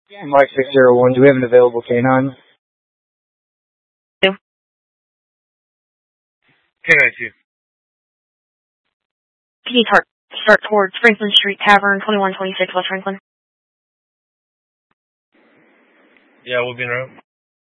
Yeah, Mike 601, do we have an available canine? Canine 2. Can you start towards Franklin Street Tavern, 2126 West Franklin? Yeah, we'll be in route.